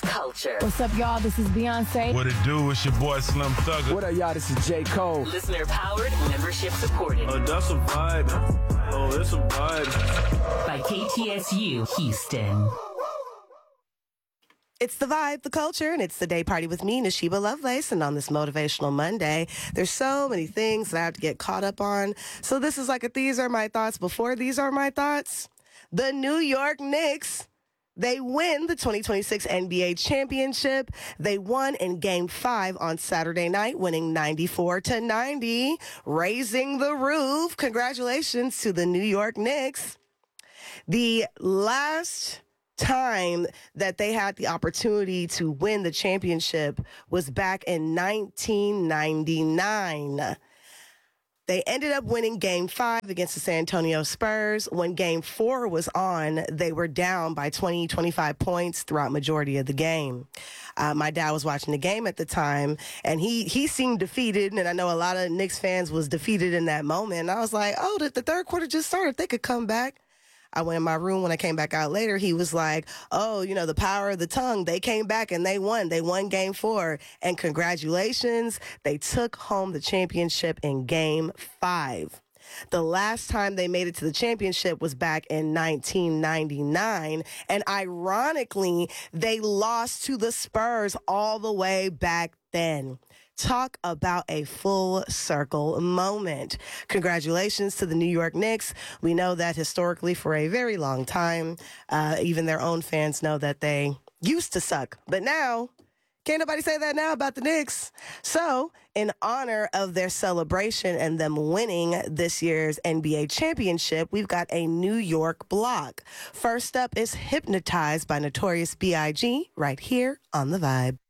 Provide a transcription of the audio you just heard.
culture. What's up, y'all? This is Beyonce. What it do? It's your boy Slim Thugger. What up, y'all? This is J. Cole. Listener powered, membership supported. That's a vibe. Oh, it's a vibe. By KTSU Houston. It's the vibe, the culture, and it's the day party with me, Nashiba Lovelace. And on this Motivational Monday, there's so many things that I have to get caught up on. So this is like a These Are My Thoughts before These Are My Thoughts. The New York Knicks, they win the 2026 NBA championship. They won in Game 5 on Saturday night, winning 94-90, raising the roof. Congratulations to the New York Knicks. The last time that they had the opportunity to win the championship was back in 1999. They ended up winning Game 5 against the San Antonio Spurs. When Game 4 was on, they were down by 20, 25 points throughout majority of the game. My dad was watching the game at the time, and he seemed defeated, and I know a lot of Knicks fans was defeated in that moment. And I was like, oh, the third quarter just started. They could come back. I went in my room. When I came back out later, he was like, oh, you know, the power of the tongue. They came back and they won. They won Game 4. And congratulations. They took home the championship in Game 5. The last time they made it to the championship was back in 1999. And ironically, they lost to the Spurs all the way back then. Talk about a full circle moment. Congratulations to the New York Knicks. We know that historically for a very long time, even their own fans know that they used to suck. But now, can't nobody say that now about the Knicks. So, in honor of their celebration and them winning this year's NBA championship, we've got a New York block. First up is Hypnotized by Notorious B.I.G. right here on The Vibe.